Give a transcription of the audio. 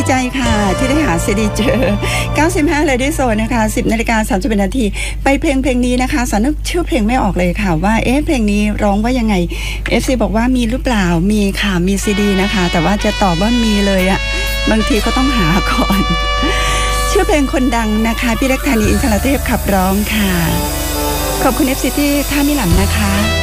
ใจค่ะที่ได้หาซีดีเจอ95 Lady Zone นะคะ 10:30 นาทีไปเพลงนี้นะคะสานึกชื่อเพลงไม่ออกเลยค่ะว่าเพลงนี้ร้องว่ายังไง FC บอกว่ามีหรือเปล่ามีค่ะมีซีดีนะคะแต่ว่าจะตอบว่ามีเลยอะบางทีก็ต้องหาก่อนชื่อเพลงคนดังนะคะพี่เล็กธานีอินทรเทพขับร้องค่ะขอบคุณ FC ที่ท่ามิหลัมนะคะ